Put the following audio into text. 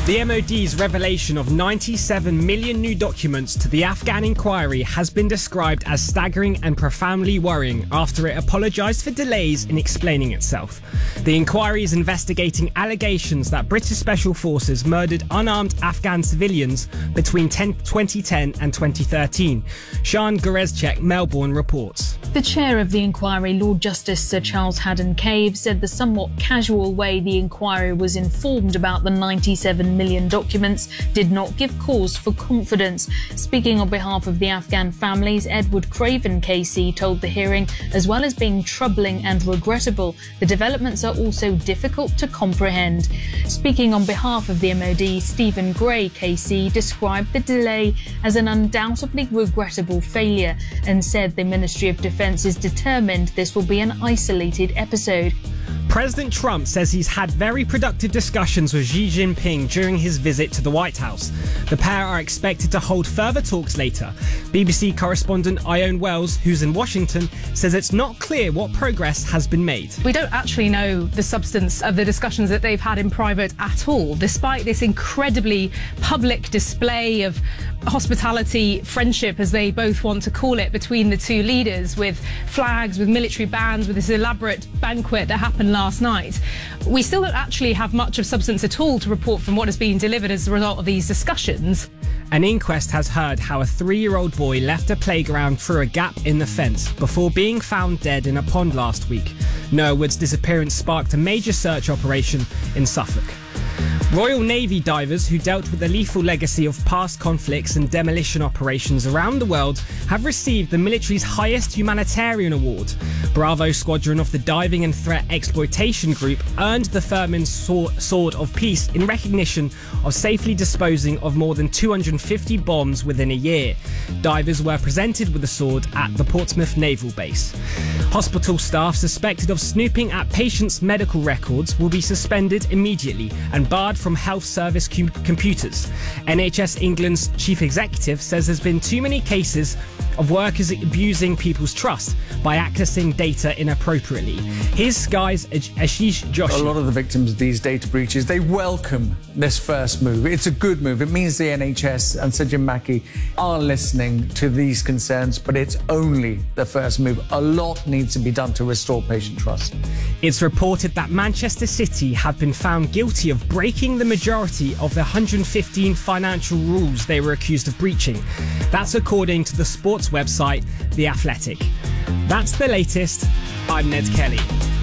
The MOD's revelation of 97 million new documents to the Afghan inquiry has been described as staggering and profoundly worrying after it apologised for delays in explaining itself. The inquiry is investigating allegations that British Special Forces murdered unarmed Afghan civilians between 2010 and 2013. Sian Gorezchek, Melbourne, reports. The chair of the inquiry, Lord Justice Sir Charles Haddon-Cave, said the somewhat casual way the inquiry was informed about the 97 million documents did not give cause for confidence. Speaking on behalf of the Afghan families, Edward Craven KC told the hearing, as well as being troubling and regrettable, the developments are also difficult to comprehend. Speaking on behalf of the MOD, Stephen Gray KC described the delay as an undoubtedly regrettable failure and said the Ministry of Defence is determined this will be an isolated episode. President Trump says he's had very productive discussions with Xi Jinping during his visit to the White House. The pair are expected to hold further talks later. BBC correspondent Ione Wells, who's in Washington, says it's not clear what progress has been made. We don't actually know the substance of the discussions that they've had in private at all, despite this incredibly public display of hospitality, friendship, as they both want to call it, between the two leaders, with flags, with military bands, with this elaborate banquet that happened last night. We still don't actually have much of substance at all to report from what has been delivered as a result of these discussions. An inquest has heard how a 3-year-old boy left a playground through a gap in the fence before being found dead in a pond last week. Noah Wood's disappearance sparked a major search operation in Suffolk. Royal Navy divers who dealt with the lethal legacy of past conflicts and demolition operations around the world have received the military's highest humanitarian award. Bravo Squadron of the Diving and Threat Exploitation Group earned the Furman's Sword of Peace in recognition of safely disposing of more than 250 bombs within a year. Divers were presented with the sword at the Portsmouth Naval Base. Hospital staff suspected of snooping at patients' medical records will be suspended immediately and barred from health service computers. NHS England's chief executive says there's been too many cases of workers abusing people's trust by accessing data inappropriately. Here's Sky's Ashish Joshi. A lot of the victims of these data breaches, they welcome this first move. It's a good move. It means the NHS and Sir Jim Mackey are listening to these concerns, but it's only the first move. A lot needs to be done to restore patient trust. It's reported that Manchester City have been found guilty of breaking the majority of the 115 financial rules they were accused of breaching. That's according to the sports website The Athletic. That's the latest. I'm Ned Kelly.